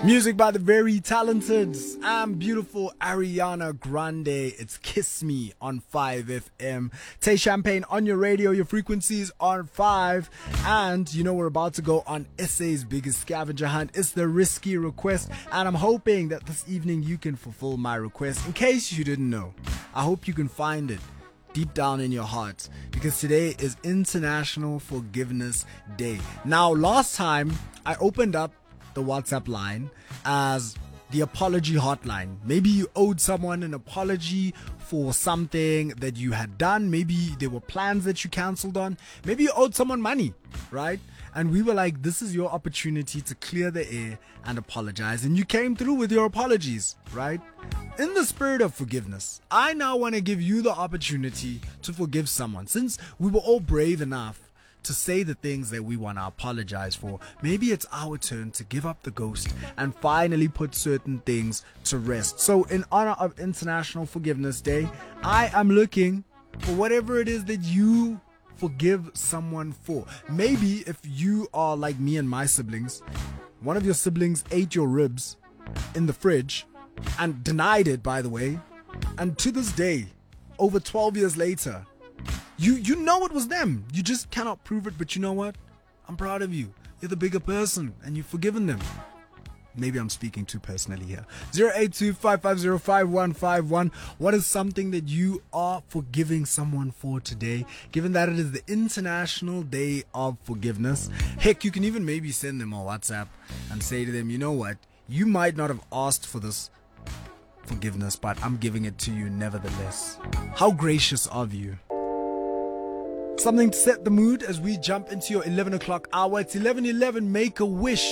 Music by the very talented and beautiful Ariana Grande. It's Kiss Me on 5FM. Tay Champagne on your radio, your frequencies on 5. And you know we're about to go on SA's biggest scavenger hunt. It's the Risky Request. And I'm hoping that this evening you can fulfill my request. In case you didn't know, I hope you can find it deep down in your heart, because today is International Forgiveness Day. Now, last time I opened up the WhatsApp line as the apology hotline. Maybe you owed someone an apology for something that you had done. Maybe there were plans that you cancelled on. Maybe you owed someone money, right? And we were like, this is your opportunity to clear the air and apologize. And you came through with your apologies, right? In the spirit of forgiveness, I now want to give you the opportunity to forgive someone. Since we were all brave enough to say the things that we want to apologize for, maybe it's our turn to give up the ghost and finally put certain things to rest. So in honor of International Forgiveness Day, I am looking for whatever it is that you forgive someone for. Maybe if you are like me and my siblings, one of your siblings ate your ribs in the fridge and denied it, by the way, and to this day, over 12 years later, you know it was them. You just cannot prove it, but you know what? I'm proud of you. You're the bigger person and you've forgiven them. Maybe I'm speaking too personally here. 082-550-5151. What is something that you are forgiving someone for today, given that it is the International Day of Forgiveness? Heck, you can even maybe send them a WhatsApp and say to them, you know what? You might not have asked for this forgiveness, but I'm giving it to you nevertheless. How gracious of you. Something to set the mood as we jump into your 11 o'clock hour. It's 11:11. Make a wish.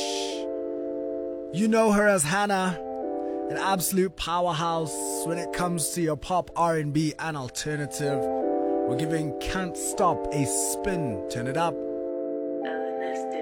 You know her as Hannah, an absolute powerhouse when it comes to your pop, R&B, and alternative. We're giving Can't Stop a spin. Turn it up.